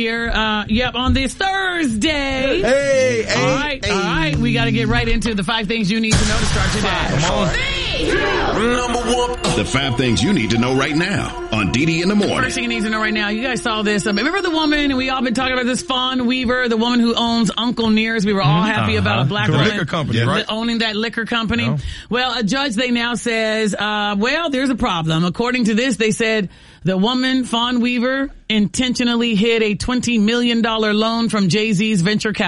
Here, on this Thursday. Hey. All right. We got to get right into the 5 things you need to know to start today. Come on. Number 1. The 5 things you need to know right now on DD in the Morning. First thing you need to know right now, you guys saw this. Remember the woman, and we all been talking about this, Fawn Weaver, the woman who owns Uncle Near's. We were all happy about a black woman liquor company, right? Owning that liquor company. Yeah. Well, a judge, they now says, there's a problem. According to this, they said the woman, Fawn Weaver, intentionally hid a $20 million loan from Jay-Z's venture capital.